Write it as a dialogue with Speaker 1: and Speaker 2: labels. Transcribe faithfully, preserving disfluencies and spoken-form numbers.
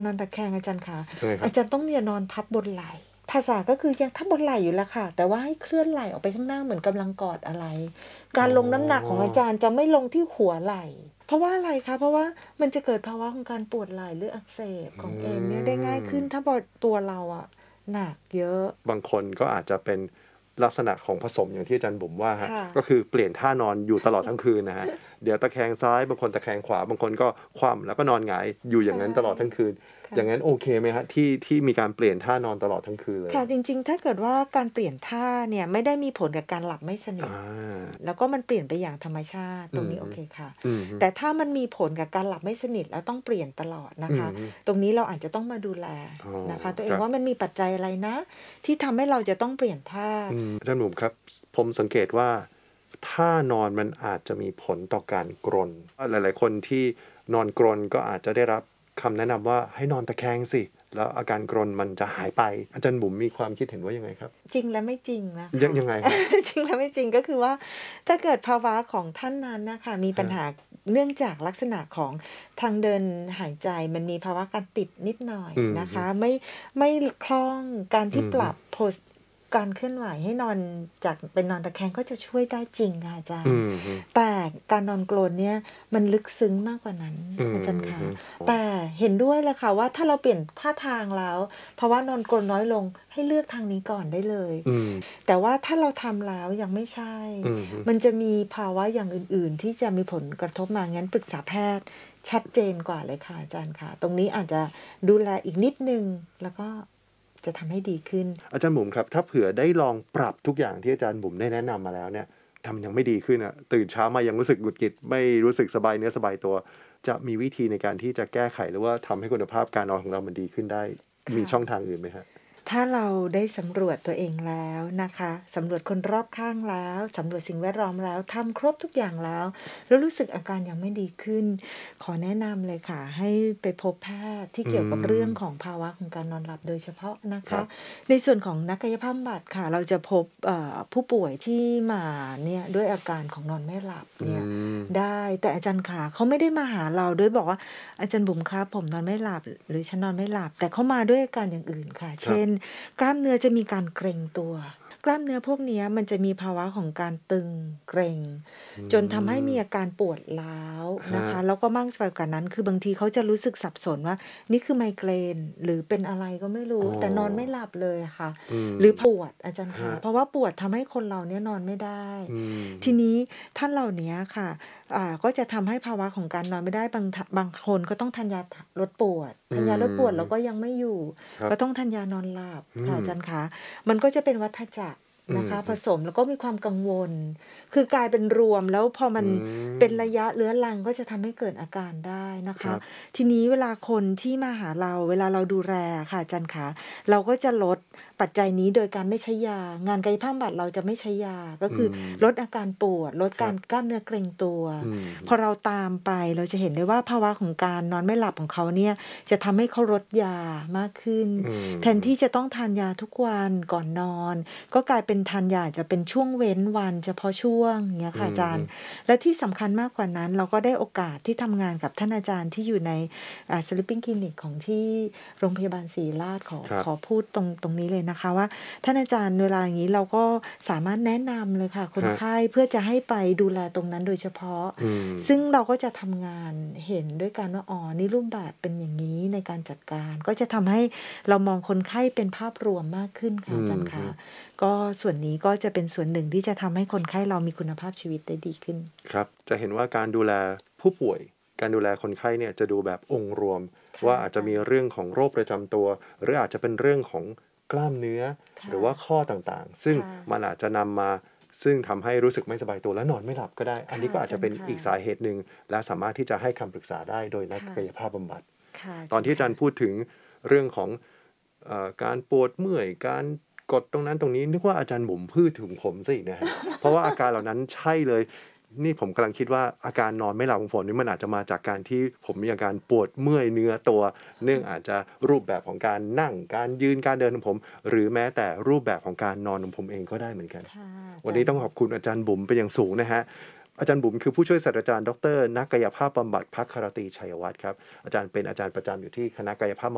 Speaker 1: นอนตะแคงอาจารย์คะ
Speaker 2: ใช่ครั
Speaker 1: อา
Speaker 2: บ
Speaker 1: จารย์ต้องอย่านอนทับบนไหล่ ภาษาก็คือยังทับบนไหล่อยู่แหละค่ะ แต่ว่าให้เคลื่อนไหล่ออกไปข้างหน้าเหมือนกำลังกอดอะไร กา
Speaker 2: อ๋
Speaker 1: รลงน้ำหนักของอาจ
Speaker 2: อ
Speaker 1: ารย์จะไม่ลงที่หัวไหล่ เพราะว่าอะไรคะ เพราะว่ามันจะเกิดภาวะของการปวดไหล่หรืออักเสบ
Speaker 2: อื
Speaker 1: ของเอ็นเนี่ยได้ง่ายขึ้น
Speaker 2: ม
Speaker 1: ถ้าบอ ตัวเราอะหนักเยอะ
Speaker 2: บางคนก็อาจจะเป็นลักษณะของผสมอย่างที่อาจารย์บุ๋มว่าครั
Speaker 1: ค
Speaker 2: บ
Speaker 1: ่ะ
Speaker 2: ก็คือเปลี่ยนท่านอนอยู่ตลอดทั้งคืนนะครับ เดี๋ยวตะแคงซ้าย บางคนตะแคงขวา บางคนก็คว่ำแล้วก็นอนหงายอยู่
Speaker 1: ใ
Speaker 2: อ
Speaker 1: ช
Speaker 2: ย่า
Speaker 1: ่
Speaker 2: งนั้นตลอดทั้งคืน
Speaker 1: ค่
Speaker 2: อย่าง
Speaker 1: ะ
Speaker 2: งั้นโอเคไหมครับ ที่ ที่มีการเปลี่ยนท่านอนตลอดทั้งคืนเลย?
Speaker 1: ค่ะ จริง ๆ ถ้าเกิดว่าการเปลี่ยนท่าเนี่ยไม่ได้มีผลกับการหลับไม่สนิ
Speaker 2: อ
Speaker 1: ท
Speaker 2: า
Speaker 1: แล้วก็มันเปลี่ยนไปอย่างธรรมชาติ
Speaker 2: อ
Speaker 1: ตืรง
Speaker 2: อฮ
Speaker 1: นี้โอึเคค่ะ
Speaker 2: อือฮึ
Speaker 1: แต่ถ้ามันมีผลกับการหลับไม่สนิทแล้วต้องเปลี่ยนตลอดนะ
Speaker 2: อื
Speaker 1: ค
Speaker 2: อ
Speaker 1: ะ
Speaker 2: ฮึ
Speaker 1: ตรงนี้เราอาจจะต้องมาดูแล
Speaker 2: อ๋อ
Speaker 1: นะคะตัวเอ
Speaker 2: ครับ
Speaker 1: งว่ามันมีปัจจัยอะไรนะ ที่ทำให้เราจะต้องเปลี่ยนท่า
Speaker 2: อืม อาจารย์บุ๋มครับ ส ผมสังเกตว่า ท่านอนมันอาจจะมีผลต่อการกรน ว่าหลาย ๆ คนที่นอนกรนก็อาจจะได้รับคำแนะนำว่า ให้นอนตะแคงสิ แล้วอาการกรนมันจะหายไป อาจารย์บุ๋มมีความคิดเห็นว่ายังไงครับ?
Speaker 1: จริงและไม่จริงนะค
Speaker 2: ย
Speaker 1: ะ
Speaker 2: ยังไงครับ?
Speaker 1: จริงและไม่จริง ก็คือว่า ถ้าเกิดภาวะของท่านนั้นน่ะค่ะมี
Speaker 2: คร
Speaker 1: ปัญั
Speaker 2: บ
Speaker 1: หาเนื่องจากลักษณะของทางเดินหายใจ มันมีภาวะการติดนิดหน่อย
Speaker 2: อือฮ
Speaker 1: นะคะ
Speaker 2: ึ
Speaker 1: ไม่ ไม่ ล คล่อง การ
Speaker 2: อ
Speaker 1: ที่
Speaker 2: ือ
Speaker 1: ปร
Speaker 2: ฮึ
Speaker 1: ับ โพส การเคลื่อนไหวให้นอนจากเป็นนอนตะแคงก็จะช่วยได้จริงค่ะอาจา
Speaker 2: อ
Speaker 1: รืย์
Speaker 2: อฮึ
Speaker 1: แต่การนอนกรนเนี่ยมันลึกซึ้งมากกว่านั้น
Speaker 2: อื
Speaker 1: อาจารย์ค
Speaker 2: อฮ
Speaker 1: ะ
Speaker 2: ึ
Speaker 1: แต่เห็นด้วยเลยค่ะว่า ถ้าเราเปลี่ยนท่าทางแล้ว ภาวะนอนกรนน้อยลง ให้เลือกทางนี้ก่อนได้เลย
Speaker 2: อืม
Speaker 1: แต่ว่าถ้าเราทำแล้วยังไม่ใช่
Speaker 2: อือฮึ
Speaker 1: มันจะมีภาวะอย่างอื่น ๆ ที่จะมีผลกระทบมา งั้นปรึกษาแพทย์ชัดเจนกว่าเลยค่ะอาจารย์ค่ะ ตรงนี้อาจจะดูแลอีกนิดหนึ่ง แล้วก็จะทำให้ดีขึ้น
Speaker 2: อาจารย์บุ๋มครับ ถ้าเผื่อได้ลองปรับทุกอย่างที่อาจารย์บุ๋มได้แนะนำมาแล้วเนี่ย ทำยังไม่ดีขึ้นอะ ตื่นเช้ามายังรู้สึกหงุดหงิด ไม่รู้สึกสบายเนื้อสบายตัว จะมีวิธีในการที่จะแก้ไข หรือว่าทำให้คุณภาพการนอนของเรามันดีขึ้นได้
Speaker 1: ค
Speaker 2: มี่ช่อง
Speaker 1: ะ
Speaker 2: ทางอื่นไหมครับ?
Speaker 1: ถ้าเราได้สำรวจตัวเองแล้วนะคะ สำรวจคนรอบข้างแล้ว สำรวจสิ่งแวดล้อมแล้ว ทำครบทุกอย่างแล้ว แล้วรู้สึกอาการยังไม่ดีขึ้น ขอแนะนำเลยค่ะ ให้ไปพบแพทย์ที่
Speaker 2: อื
Speaker 1: เกี่ยวกับเรื่อง
Speaker 2: ม
Speaker 1: ของภาวะของการนอนหลับโดยเฉพาะนะค
Speaker 2: ครั
Speaker 1: ะ
Speaker 2: บ
Speaker 1: ในส่วนของนักกายภาพบำบัดค่ะ เราจะพบ เอ่อ ผู้ป่วยที่มาเนี่ยด้วยอาการของนอนไม่หลับ
Speaker 2: อื
Speaker 1: เนี่ย
Speaker 2: ม
Speaker 1: ได้ แต่อาจารย์ขา เขาไม่ได้มาหาเราด้วยบอกว่า "อาจารย์บุ๋มครับ ผมนอนไม่หลับ หรือฉันนอนไม่หลับ" แต่เขามาด้วยอาการอย่างอื่นค่ะ เช
Speaker 2: ครั่บ
Speaker 1: น กล้ามเนื้อจะมีการเกร็งตัว กล้ามเนื้อพวกเนี้ยมันจะมีภาวะของการตึง เกร็ง
Speaker 2: อื
Speaker 1: จนทำให้มี
Speaker 2: ม
Speaker 1: อาการปวดร้าว
Speaker 2: คร
Speaker 1: นะคะ
Speaker 2: ับ
Speaker 1: แล้วก็มาก ส ไปกว่านั้น คือบางทีเขาจะรู้สึกสับสนว่า นี่คือไมเกรน หรือเป็นอะไรก็ไม่รู
Speaker 2: อ้๋
Speaker 1: แต่นอนไม่
Speaker 2: อ
Speaker 1: หลับเลยอะค่ะ
Speaker 2: อืม
Speaker 1: หรือปวดอาจารย์
Speaker 2: ค
Speaker 1: ข
Speaker 2: รั
Speaker 1: า
Speaker 2: บ
Speaker 1: เพราะว่าปวดทำให้คนเราเนี่ยนอนไม่ได้
Speaker 2: อื
Speaker 1: ที
Speaker 2: ม
Speaker 1: นี้ท่านเหล่าเนี้ยค่ะ อ่า ก็จะทำให้ภาวะของการนอนไม่ได้ บาง ท บางคนก็ต้องทานยา ท ลดปวด
Speaker 2: อื
Speaker 1: ทานยาลดปวดแล้ว
Speaker 2: ม
Speaker 1: ก็ยังไม่อยู่
Speaker 2: ครับ
Speaker 1: ก็ต้องทานยานอนหลับ
Speaker 2: อื
Speaker 1: ค่ะอาจาร
Speaker 2: ม
Speaker 1: ย์ขา มันก็จะเป็นวัฏจักร
Speaker 2: อื
Speaker 1: นะคะ
Speaker 2: อฮ
Speaker 1: ผ
Speaker 2: ึ
Speaker 1: สมแล้วก็มีความกังวล คือกลายเป็นรวม แล้วพอ
Speaker 2: อ
Speaker 1: มืันเป็นระ
Speaker 2: ม
Speaker 1: ยะเรื้อรัง ก็จะทำให้เกิดอาการได้นะค
Speaker 2: คร
Speaker 1: ะ
Speaker 2: ับ
Speaker 1: ทีนี้เวลาคนที่มาหาเรา เวลาเราดูแลอะค่ะอาจารย์ขา เราก็จะลดปัจจัยนี้โดยการไม่ใช้ยา งานกายภาพบำบัดเราจะไม่ใช้ยา ก็
Speaker 2: อื
Speaker 1: คือล
Speaker 2: ม
Speaker 1: ดอาการปวด ลดก
Speaker 2: คร
Speaker 1: า
Speaker 2: ั
Speaker 1: ร
Speaker 2: บ
Speaker 1: กล้ามเนื้อเกร็งตัว
Speaker 2: อือฮ
Speaker 1: พึอเราตามไปเราจะเห็นได้ว่า ภาวะของการนอนไม่หลับของเขาเนี่ยจะทำให้เขาลดยามากขึ้น
Speaker 2: อือ
Speaker 1: แทน
Speaker 2: ฮึ
Speaker 1: ที่จะต้องทานยาทุกวันก่อนนอน ก็กลายเป็นทานยาอาจจะเป็นช่วงเว้นวัน เฉพาะช่วง เงี้ย
Speaker 2: อื
Speaker 1: ค่ะอา
Speaker 2: อฮึ
Speaker 1: จารย์ และที่สำคัญมากกว่านั้น เราก็ได้โอกาสที่ทำงานกับท่านอาจารย์ที่อยู่ใน อ่า Sleeping Clinic ของที่โรงพยาบาลศิริราช ขอ
Speaker 2: ครับ
Speaker 1: ขอพูดตรง ตรงนี้เลยนะคะว่า ท่านอาจารย์เวลาอย่างงี้เราก็สามารถแนะนำเลยค่ะค
Speaker 2: คร
Speaker 1: นัไข
Speaker 2: บ
Speaker 1: ้ เพื่อจะให้ไปดูแลตรงนั้นโดยเฉพาะ
Speaker 2: อื
Speaker 1: ซึ่ง
Speaker 2: ม
Speaker 1: เราก็จะทำงานเห็นด้วยกันว่า อ๋อ นี่รูปแบบเป็นอย่างงี้ในการจัดการ ก็จะทำให้เรามองคนไข้เป็นภาพรวมมากขึ้น
Speaker 2: อ
Speaker 1: ค่ะ
Speaker 2: ื
Speaker 1: อาจาร
Speaker 2: อ
Speaker 1: ย์ข
Speaker 2: ฮึ
Speaker 1: า ก็ส่วนนี้ก็จะเป็นส่วนหนึ่งที่จะทำให้คนไข้เรามีคุณภาพชีวิตได้ดีขึ้น
Speaker 2: ครับ จะเห็นว่าการดูแลผู้ป่วย การดูแลคนไข้เนี่ยจะดูแบบองค์รวม
Speaker 1: ค่
Speaker 2: ว่
Speaker 1: ะ
Speaker 2: า
Speaker 1: อ
Speaker 2: อ
Speaker 1: า
Speaker 2: าจจ
Speaker 1: จ
Speaker 2: ะ
Speaker 1: าร
Speaker 2: มี
Speaker 1: ย์
Speaker 2: เรื่องของโรคประจำตัว หรืออาจจะเป็นเรื่องของกล้ามเนื้อ
Speaker 1: ค
Speaker 2: หร่ือว่า
Speaker 1: ะ
Speaker 2: ข้อต่าง ๆ ซึ่ง
Speaker 1: ค่
Speaker 2: มัน
Speaker 1: ะ
Speaker 2: อาจจะนำมาซึ่งทำให้รู้สึกไม่สบายตัวและนอนไม่หลับก็ได้ อั
Speaker 1: ค
Speaker 2: นน่ี้
Speaker 1: ะ
Speaker 2: ก็อ
Speaker 1: อ
Speaker 2: า
Speaker 1: า
Speaker 2: จ
Speaker 1: จ
Speaker 2: จะ
Speaker 1: า
Speaker 2: เ
Speaker 1: ร
Speaker 2: ป็
Speaker 1: ย์ค่
Speaker 2: นอีกสา
Speaker 1: ะ
Speaker 2: เหตุหนึ่ง และสามารถที่จะให้คำปรึกษาได้โดยนัก
Speaker 1: ค่ะ
Speaker 2: กายภาพบำบัด
Speaker 1: ค่ะอาจ
Speaker 2: ตอ
Speaker 1: ารย
Speaker 2: นที่
Speaker 1: ์ค
Speaker 2: อาจา
Speaker 1: ่
Speaker 2: ร
Speaker 1: ะ
Speaker 2: ย์พูดถึงเรื่องของ เอ่อ การปวดเมื่อย การกดตรงนั้นตรงนี้ นึกว่าอาจารย์บุ๋มพูดถึงผมเสียอีกนะครับ เพราะว่าอาการเหล่านั้นใช่เลย นี่ผมกำลังคิดว่า อาการนอนไม่หลับของผมนี่มันอาจจะมาจากการที่ผมมีอาการปวดเมื่อยเนื้อตัว เนื่องอาจจะรูปแบบของการนั่ง การยืน การเดินของผม หรือแม้แต่รูปแบบของการนอนของผมเองก็ได้เหมือนกัน
Speaker 1: ค่ะอา
Speaker 2: วัน
Speaker 1: จ
Speaker 2: น
Speaker 1: า
Speaker 2: ี้ต้อง
Speaker 1: รย์
Speaker 2: ขอบคุณอาจารย์บุ๋มเป็นอย่างสูงนะครับ อาจารย์บุ๋มคือผู้ช่วยศาสตราจารย์ ดอกเตอร์ นักกายภาพบำบัด ภัครตรี ชัยวัฒน์ครับ อาจารย์เป็นอาจารย์ประจำอยู่ที่คณะกายภาพบำ